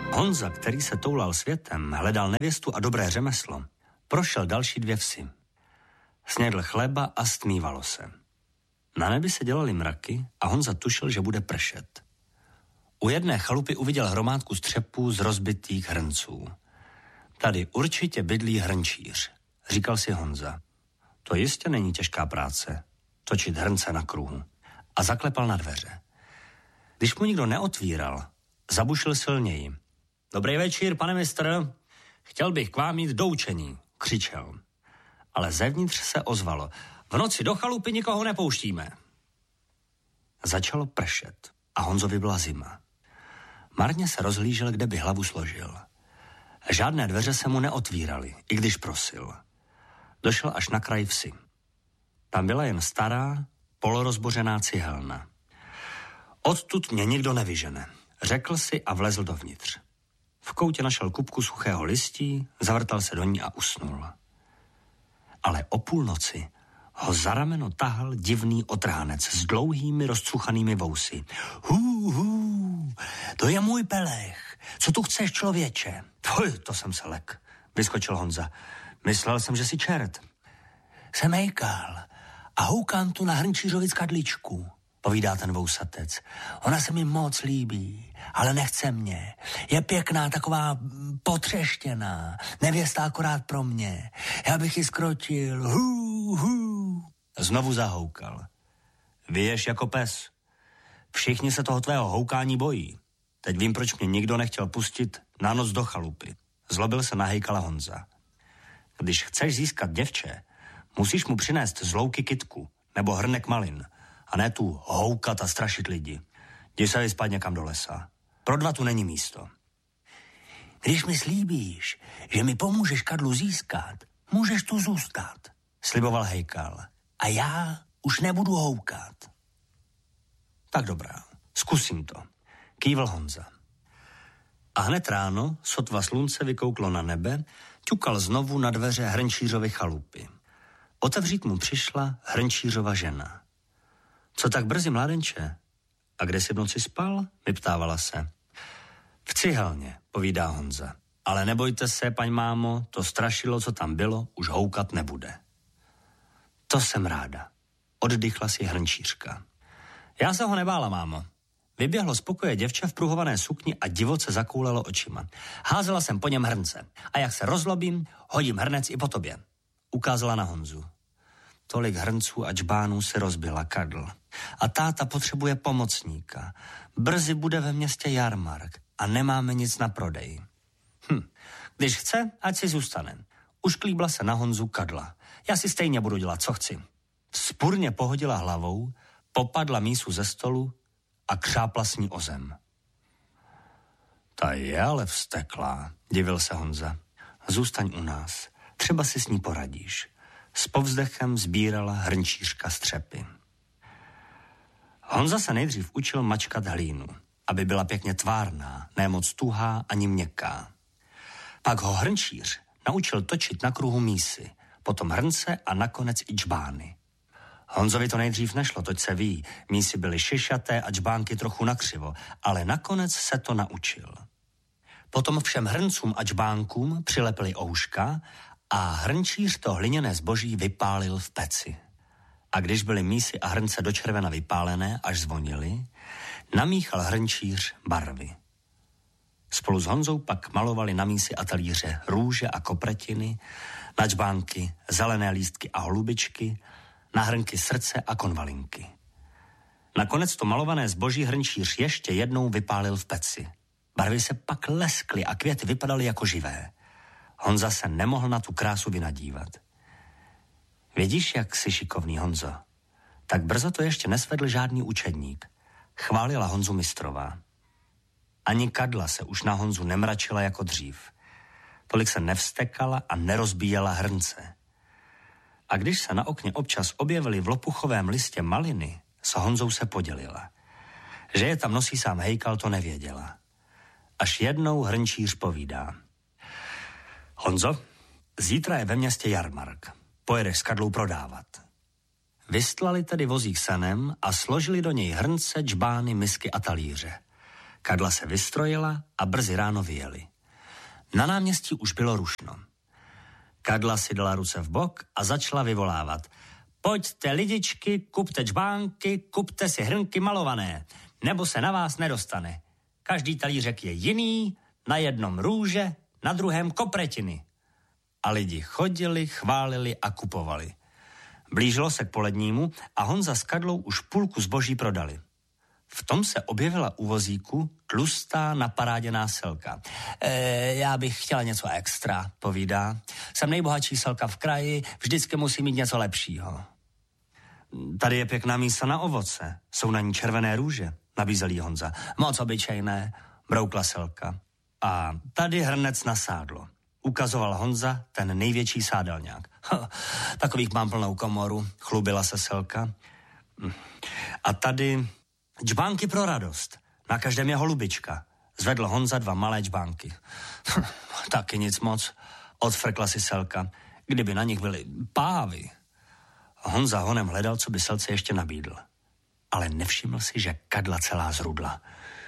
Honza, který se toulal světem, hledal nevěstu a dobré řemeslo, prošel další 2 vsi. Snědl chleba a stmívalo se. Na nebi se dělaly mraky a Honza tušil, že bude pršet. U jedné chalupy uviděl hromádku střepů z rozbitých hrnců. Tady určitě bydlí hrnčíř, říkal si Honza. To jistě není těžká práce, točit hrnce na kruhu. A zaklepal na dveře. Když mu nikdo neotvíral, zabušil silněji. Dobrý večír, pane mistr, chtěl bych k vám mít doučení, křičel. Ale zevnitř se ozvalo. V noci do chalupy nikoho nepouštíme. Začalo pršet a Honzovi byla zima. Marně se rozhlížel, kde by hlavu složil. Žádné dveře se mu neotvíraly, i když prosil. Došel až na kraj vsi. Tam byla jen stará, polorozbořená cihelna. Odtud mě nikdo nevyžene, řekl si a vlezl dovnitř. V koutě našel kupku suchého listí, zavrtal se do ní a usnul. Ale o půlnoci ho za rameno tahal divný otrhanec s dlouhými rozcuchanými vousy. Hů, to je můj Pelech. Co tu chceš, člověče? To jsem se lek, vyskočil Honza. Myslel jsem, že jsi čert. Jsem Hejkal a houkám tu na Hrnčířovi kadličku, povídá ten vousatec. Ona se mi moc líbí, ale nechce mě. Je pěkná, taková potřeštěná. Nevěsta akorát pro mě. Já bych ji skrotil. Hů. Znovu zahoukal. Vyješ jako pes. Všichni se toho tvého houkání bojí. Teď vím, proč mě nikdo nechtěl pustit na noc do chalupy. Zlobil se na Hejkala Honza. Když chceš získat děvče, musíš mu přinést z louky kytku nebo hrnek malin a ne tu houkat a strašit lidi. Jdi se vyspat někam do lesa. Pro 2 tu není místo. Když mi slíbíš, že mi pomůžeš kadlu získat, můžeš tu zůstat, sliboval Hejkal. A já už nebudu houkat. Tak dobrá, zkusím to, kývl Honza. A hned ráno, sotva slunce vykouklo na nebe, ťukal znovu na dveře Hrnčířovy chalupy. Otevřít mu přišla Hrnčířova žena. Co tak brzy, mládenče? A kde jsi v noci spal? Vyptávala se. V cihelně, povídá Honza. Ale nebojte se, paň mámo, to strašidlo, co tam bylo, už houkat nebude. To jsem ráda, oddychla si Hrnčířka. Já se ho nebála, mámo. Vyběhlo z pokoje děvče v pruhované sukni a divoce zakoulelo očima. Házela jsem po něm hrnce a jak se rozlobím, hodím hrnec i po tobě. Ukázala na Honzu. Tolik hrnců a džbánů se rozbila kadl. A táta potřebuje pomocníka. Brzy bude ve městě jarmark a nemáme nic na prodej. Když chce, ať si zůstane. Ušklíbla se na Honzu kadla. Já si stejně budu dělat, co chci. Vzpurně pohodila hlavou, popadla mísu ze stolu a křápla s ní o zem. Ta je ale vzteklá, divil se Honza. Zůstaň u nás, třeba si s ní poradíš. S povzdechem sbírala Hrnčířka střepy. Honza se nejdřív učil mačkat hlínu, aby byla pěkně tvárná, ne moc tuhá ani měkká. Pak ho Hrnčíř naučil točit na kruhu mísy, potom hrnce a nakonec i džbány. Honzovi to nejdřív nešlo, toť se ví, mísy byly šišaté a džbánky trochu nakřivo, ale nakonec se to naučil. Potom všem hrncům a džbánkům přilepili ouška a Hrnčíř to hliněné zboží vypálil v peci. A když byly mísy a hrnce do červena vypálené, až zvonily, namíchal Hrnčíř barvy. Spolu s Honzou pak malovali na mísy a talíře růže a kopretiny, na džbánky zelené lístky a holubičky, na hrnky srdce a konvalinky. Nakonec to malované zboží Hrnčíř ještě jednou vypálil v peci. Barvy se pak leskly a květy vypadaly jako živé. Honza se nemohl na tu krásu vynadívat. Vidíš, jak jsi šikovný, Honzo? Tak brzo to ještě nesvedl žádný učedník. Chválila Honzu mistrová. Ani kadla se už na Honzu nemračila jako dřív. Tolik se nevstekala a nerozbíjela hrnce. A když se na okně občas objevily v lopuchovém listě maliny, s Honzou se podělila. Že je tam nosí sám Hejkal, to nevěděla. Až jednou Hrnčíř povídá. Honzo, zítra je ve městě jarmark. Pojedeš s kadlou prodávat. Vystlali tedy vozík sanem a složili do něj hrnce, džbány, misky a talíře. Kadla se vystrojila a brzy ráno vyjeli. Na náměstí už bylo rušno. Kadla si dala ruce v bok a začala vyvolávat. Pojďte lidičky, kupte džbánky, kupte si hrnky malované, nebo se na vás nedostane. Každý talířek je jiný, na jednom růže, na druhém kopretiny. A lidi chodili, chválili a kupovali. Blížilo se k polednímu a Honza s Kadlou už půlku zboží prodali. V tom se objevila u vozíku tlustá naparáděná selka. Já bych chtěla něco extra, povídá. Jsem nejbohatší selka v kraji, vždycky musím mít něco lepšího. Tady je pěkná mísa na ovoce, jsou na ní červené růže, nabízel jí Honza. Moc obyčejné, broukla selka. A tady hrnec na sádlo. Ukazoval Honza ten největší sádelňák. Takových mám plnou komoru, chlubila se selka. A tady džbánky pro radost. Na každém je holubička. Zvedl Honza 2 malé džbánky. Taky nic moc, odfrkla si selka. Kdyby na nich byly pávy. Honza honem hledal, co by selce ještě nabídl. Ale nevšiml si, že Kadla celá zrudla.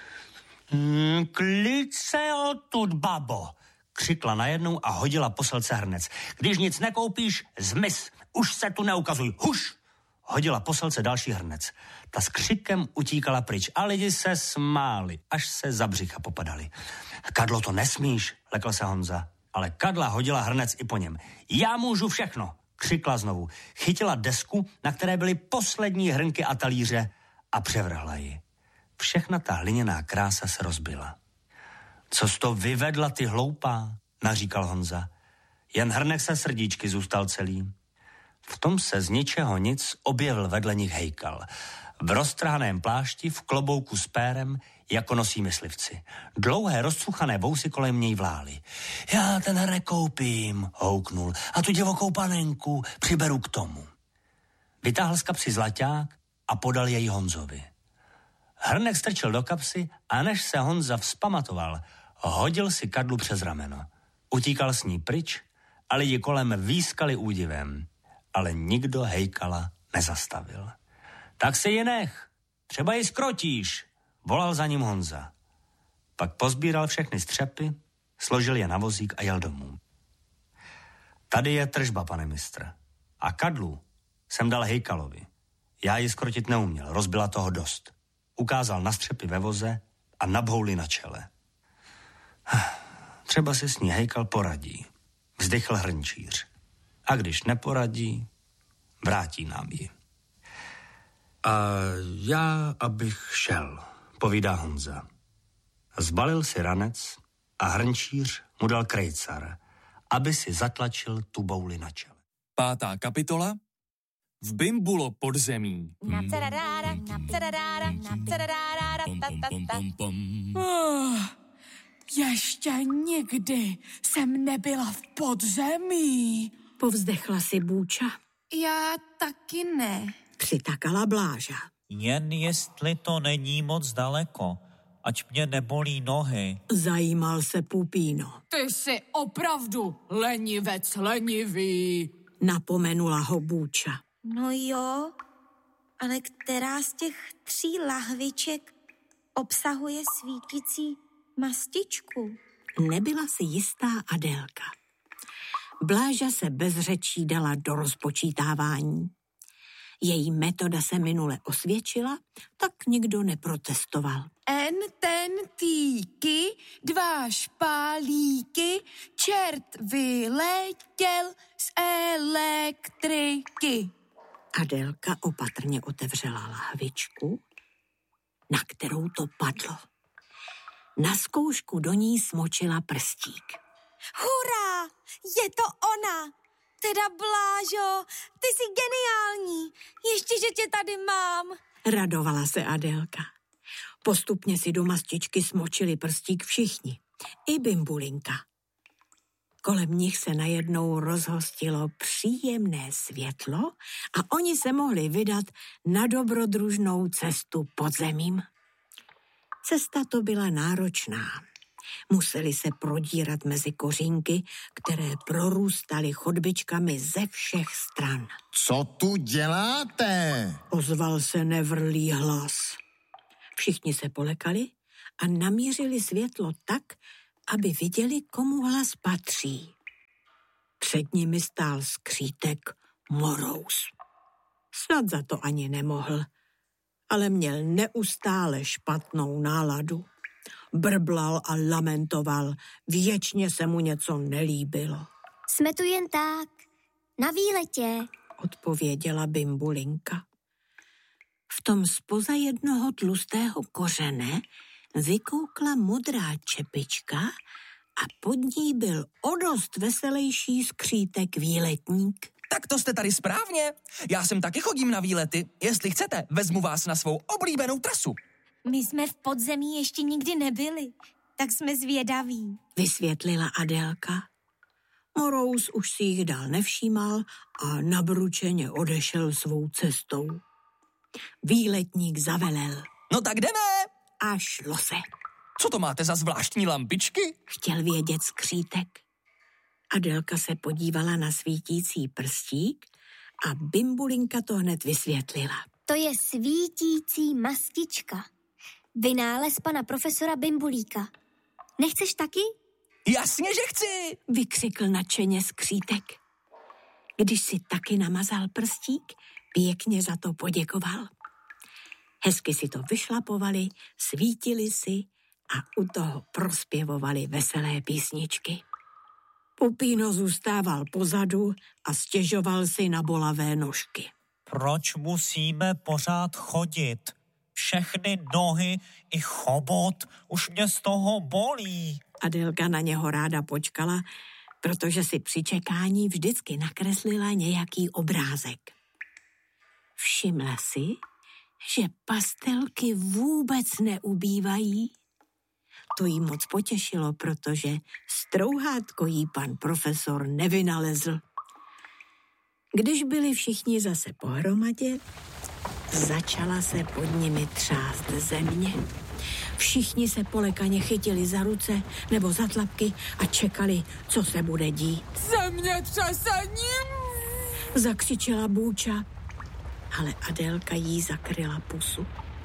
Klid se odtud, babo, křikla najednou a hodila po selce hrnec. Když nic nekoupíš, zmiz, už se tu neukazuj, huš! Hodila po selce další hrnec. Ta s křikem utíkala pryč a lidi se smáli, až se za břicha popadali. Kadlo, to nesmíš, lekl se Honza. Ale Kadla hodila hrnec i po něm. Já můžu všechno, křikla znovu. Chytila desku, na které byly poslední hrnky a talíře a převrhla ji. Všechna ta hliněná krása se rozbila. Co jsi to vyvedla, ty hloupá, naříkal Honza. Jen hrnek se srdíčky zůstal celý. V tom se z ničeho nic objevil vedle nich Hejkal. V roztrhaném plášti, v klobouku s pérem, jako nosí myslivci. Dlouhé rozcuchané vousy kolem něj vlály. Já ten hrnek koupím, houknul, a tu divokou panenku přiberu k tomu. Vytáhl z kapsy zlaťák a podal jej Honzovi. Hrnek strčil do kapsy a než se Honza vzpamatoval, hodil si Kadlu přes rameno. Utíkal s ní pryč a lidi kolem výskali údivem, ale nikdo Hejkala nezastavil. Tak si ji nech, třeba ji skrotíš, volal za ním Honza. Pak pozbíral všechny střepy, složil je na vozík a jel domů. Tady je tržba, pane mistr. A Kadlu jsem dal Hejkalovi. Já ji skrotit neuměl, rozbila toho dost. Ukázal na střepy ve voze a na bouly na čele. Třeba si s ní Hejkal poradí, vzdychl hrnčíř. A když neporadí, vrátí nám ji. A já, abych šel, povídá Honza. Zbalil si ranec a hrnčíř mu dal krejcar, aby si zatlačil tu bouli na čele. 5. kapitola. V Bimbulo podzemí. Ještě nikdy jsem nebyla v podzemí. Povzdechla si Bůča. Já taky ne. Přitakala Bláža. Jen jestli to není moc daleko, ať mě nebolí nohy. Zajímal se Pupíno. Ty jsi opravdu lenivec lenivý. Napomenula ho Bůča. No jo, ale která z těch 3 lahviček obsahuje svítící mastičku? Nebyla si jistá Adélka. Bláža se bez řečí dala do rozpočítávání. Její metoda se minule osvědčila, tak nikdo neprotestoval. Ten týky, 2 špalíky, čert vyletěl z elektriky. Adélka opatrně otevřela lahvičku, na kterou to padlo. Na zkoušku do ní smočila prstík. Hurá, je to ona! Teda Blážo, ty jsi geniální, ještě, že tě tady mám. Radovala se Adélka. Postupně si do mastičky smočili prstík všichni, i Bimbulinka. Kolem nich se najednou rozhostilo příjemné světlo a oni se mohli vydat na dobrodružnou cestu podzemím. Cesta to byla náročná. Museli se prodírat mezi kořínky, které prorůstaly chodbičkami ze všech stran. Co tu děláte? Ozval se nevrlý hlas. Všichni se polekali a namířili světlo tak, aby viděli, komu hlas patří. Před nimi stál skřítek Morous. Snad za to ani nemohl, ale měl neustále špatnou náladu. Brblal a lamentoval, věčně se mu něco nelíbilo. Jsme tu jen tak, na výletě, odpověděla Bimbulinka. V tom zpoza jednoho tlustého kořene vykoukla modrá čepička a pod ní byl o dost veselejší skřítek Výletník. Tak to jste tady správně. Já sem taky chodím na výlety. Jestli chcete, vezmu vás na svou oblíbenou trasu. My jsme v podzemí ještě nikdy nebyli, tak jsme zvědaví, vysvětlila Adélka. Morous už si jich dál nevšímal a nabručeně odešel svou cestou. Výletník zavelel. No tak jdeme! A šlo se. Co to máte za zvláštní lampičky? Chtěl vědět skřítek. Adélka se podívala na svítící prstík a Bimbulinka to hned vysvětlila. To je svítící mastička. Vynález pana profesora Bimbulíka. Nechceš taky? Jasně, že chci! Vykřikl nadšeně skřítek. Když si taky namazal prstík, pěkně za to poděkoval. Hezky si to vyšlapovali, svítili si a u toho prospěvovali veselé písničky. Pupíno zůstával pozadu a stěžoval si na bolavé nožky. Proč musíme pořád chodit? Všechny nohy i chobot už mě z toho bolí. Adélka na něho ráda počkala, protože si při čekání vždycky nakreslila nějaký obrázek. Všimla si, že pastelky vůbec neubývají. To jí moc potěšilo, protože strouhátko jí pan profesor nevynalezl. Když byli všichni zase pohromadě, začala se pod nimi třást země. Všichni se polekaně chytili za ruce nebo za tlapky a čekali, co se bude dít. Zemětřesení! Zakřičela Bůča, ale Adélka jí zakryla pusu.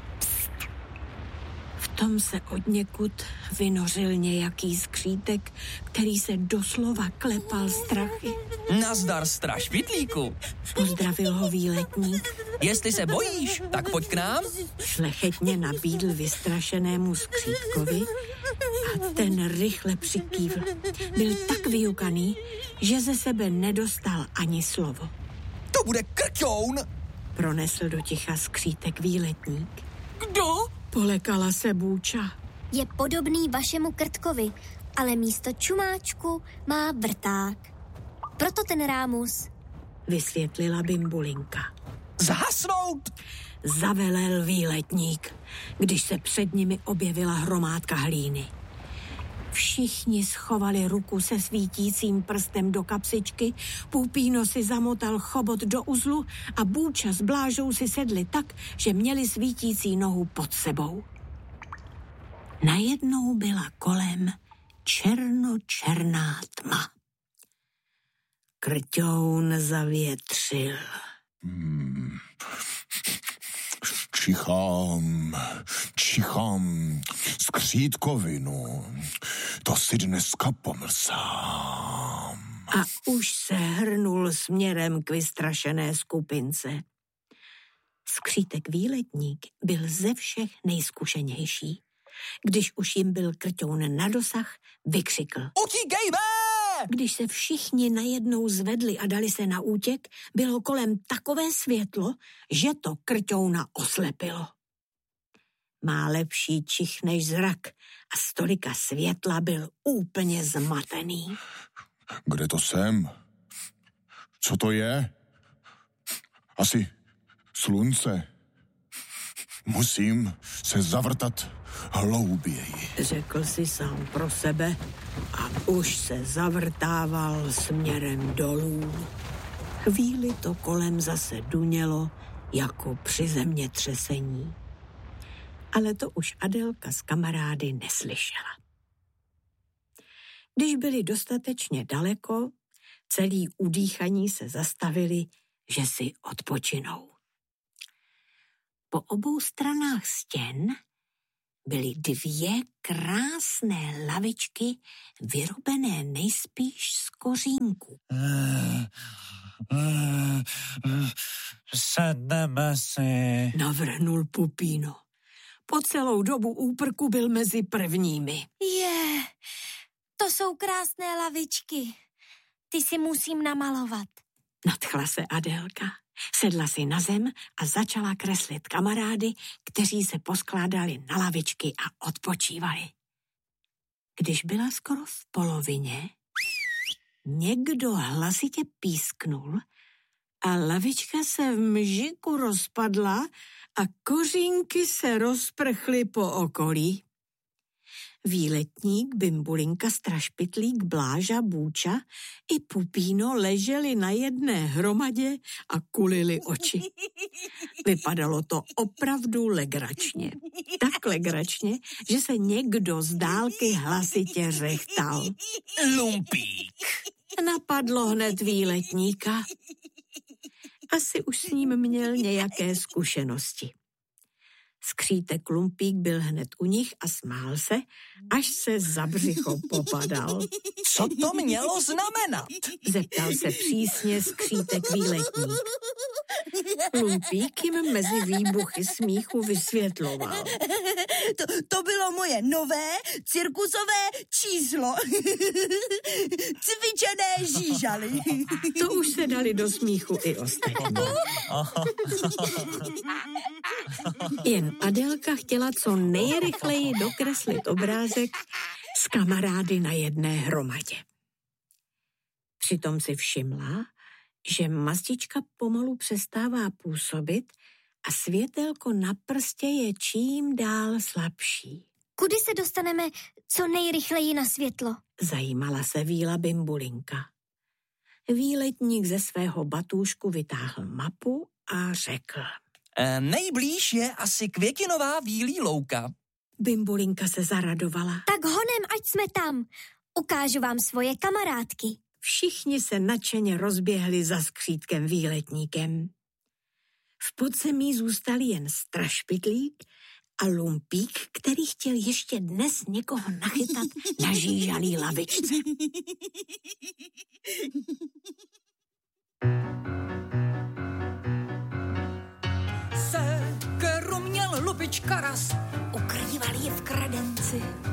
V tom se odněkud vynořil nějaký skřítek, který se doslova klepal strachy. Nazdar, strašvitlíku. Pozdravil ho Výletník. Jestli se bojíš, tak pojď k nám. Šlechetně nabídl vystrašenému skřítkovi a ten rychle přikývl. Byl tak vyjukaný, že ze sebe nedostal ani slovo. To bude krťoun! Pronesl do ticha skřítek Výletník. Kdo? Polekala se Bůča. Je podobný vašemu krtkovi, ale místo čumáčku má vrták. Proto ten rámus. Vysvětlila Bimbulinka. Zhasnout! Zavelel Výletník, když se před nimi objevila hromádka hlíny. Všichni schovali ruku se svítícím prstem do kapsičky, Pupíno si zamotal chobot do uzlu a Bůča s Blážou si sedli tak, že měli svítící nohu pod sebou. Najednou byla kolem černočerná tma. Krťoun zavětřil. Čichám, skřítkovinu, to si dneska pomlsám. A už se hrnul směrem k vystrašené skupince. Skřítek Výletník byl ze všech nejzkušenější. Když už jim byl krťoun na dosah, vykřikl. Utíkejme! Když se všichni najednou zvedli a dali se na útěk, bylo kolem takové světlo, že to krťouna oslepilo. Má lepší čich než zrak a z tolika světla byl úplně zmatený. Kde to jsem? Co to je? Asi slunce. Musím se zavrtat hlouběji. Řekl si sám pro sebe a už se zavrtával směrem dolů. Chvíli to kolem zase dunělo jako při zemětřesení. Ale to už Adélka s kamarády neslyšela. Když byli dostatečně daleko, celý udýchaní se zastavili, že si odpočinou. Po obou stranách stěn byly 2 krásné lavičky, vyrobené nejspíš z kořínku. Sedneme si. Navrhnul Pupíno. Po celou dobu úprku byl mezi prvními. To jsou krásné lavičky. Ty si musím namalovat. Nadchla se Adélka. Sedla si na zem a začala kreslit kamarády, kteří se poskládali na lavičky a odpočívali. Když byla skoro v polovině, někdo hlasitě písknul a lavička se v mžiku rozpadla a kořínky se rozprchly po okolí. Výletník, Bimbulinka, Strašpitlík, Bláža, Bůča i Pupíno leželi na jedné hromadě a kulili oči. Vypadalo to opravdu legračně. Tak legračně, že se někdo z dálky hlasitě řechtal. Lumpík. Napadlo hned výletníka. Asi už s ním měl nějaké zkušenosti. Skřítek Lumpík byl hned u nich a smál se, až se za břicho popadal. Co to mělo znamenat? Zeptal se přísně skřítek výletník. Lumpík jim mezi výbuchy smíchu vysvětloval. To bylo moje nové cirkusové číslo. Cvičené žížaly. To už se dali do smíchu i ostatní. Jen Adélka chtěla co nejrychleji dokreslit obrázek s kamarády na jedné hromadě. Přitom si všimla, že mastička pomalu přestává působit a světelko na prstě je čím dál slabší. Kudy se dostaneme co nejrychleji na světlo? Zajímala se víla Bimbulinka. Výletník ze svého batůžku vytáhl mapu a řekl. Nejblíž je asi květinová vílí louka. Bimbulinka se zaradovala. Tak honem, ať jsme tam. Ukážu vám svoje kamarádky. Všichni se nadšeně rozběhli za skřítkem výletníkem. V podzemí zůstal jen Strašpitlík a Lumpík, který chtěl ještě dnes někoho nachytat na žížalý lavičce. Sekeru měl lupička raz, Ukrýval ji v kradenci.